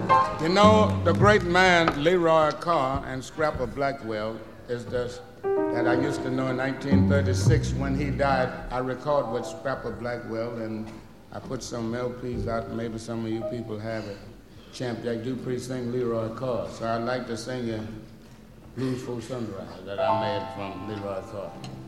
You know, the great man Leroy Carr and Scrapper Blackwell is that I used to know in 1936 when he died. I recorded with Scrapper Blackwell, and I put some LPs out. Maybe some of you people have it. Champ Jack Dupree sing Leroy Carr. So I'd like to sing you Blues for Sunrise that I made from Leroy Carr.